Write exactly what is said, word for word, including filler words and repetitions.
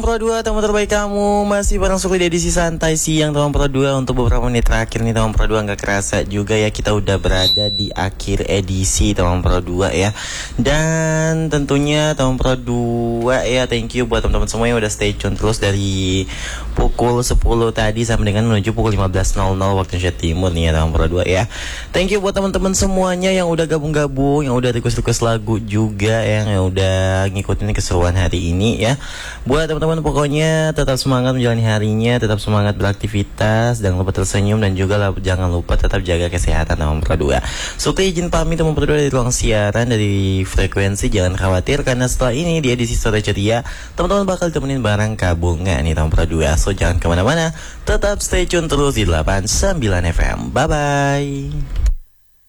Pro dua, teman terbaik kamu masih bareng Sukli di edisi santai siang teman Pro dua. Untuk beberapa menit terakhir nih teman Pro dua, nggak kerasa juga ya kita udah berada di akhir edisi teman Pro dua ya. Dan tentunya teman Pro dua ya, thank you buat teman-teman semua yang udah stay tune terus dari pukul sepuluh tadi sampai dengan menuju pukul lima belas nol nol waktu Indonesia Timur nih ya teman Pro dua ya. Thank you buat teman-teman semuanya yang udah gabung-gabung, yang udah request-request lagu juga ya, yang udah ngikutin keseruan hari ini ya. Buat teman-teman pokoknya tetap semangat menjalani harinya, tetap semangat beraktivitas, jangan lupa tersenyum dan juga jangan lupa tetap jaga kesehatan teman Pro dua. Sukli izin pamit teman Pro dua dari ruang siaran, dari frekuensi. Jangan khawatir karena setelah ini di edisi sore ceria teman-teman bakal temenin barang kabungan nih teman Pro dua. So jangan kemana-mana, tetap stay tune terus di delapan puluh sembilan F M. Bye bye.